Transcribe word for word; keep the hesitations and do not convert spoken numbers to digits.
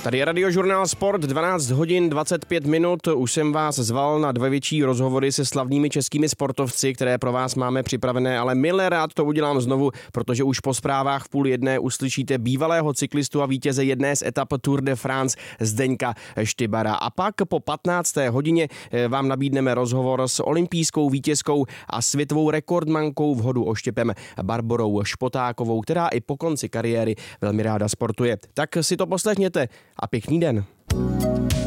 Tady je Radiožurnál Sport, dvanáct hodin dvacet pět minut. Už jsem vás zval na dva větší rozhovory se slavnými českými sportovci, které pro vás máme připravené, ale milé rád to udělám znovu, protože už po zprávách v půl jedné uslyšíte bývalého cyklistu a vítěze jedné z etap Tour de France Zdeňka Štybara. A pak po patnácté hodině vám nabídneme rozhovor s olympijskou vítězkou a světovou rekordmankou v hodu oštěpem Barborou Špotákovou, která i po konci kariéry velmi ráda sportuje. Tak si to poslechněte a pěkný den.